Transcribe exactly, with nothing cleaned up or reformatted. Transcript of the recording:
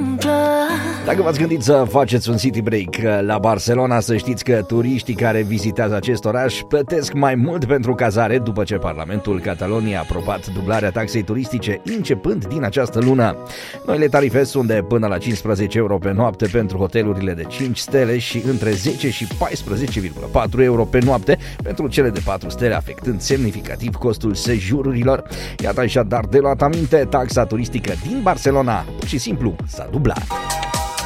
întâmplă. Dacă v-ați gândit să faceți un city break la Barcelona, să știți că turiștii care vizitează acest oraș plătesc mai mult pentru cazare după ce Parlamentul Cataloniei a aprobat dublarea taxei turistice începând din această lună. Noile tarife sunt de până la cincisprezece euro pe noapte pentru hotelurile de cinci stele și între zece și paisprezece virgulă patru euro pe noapte pentru cele de patru stele, afectând semnificativ costul sejururilor. Iată așadar de luat aminte, taxa turistică din Barcelona pur și simplu s-a dublat.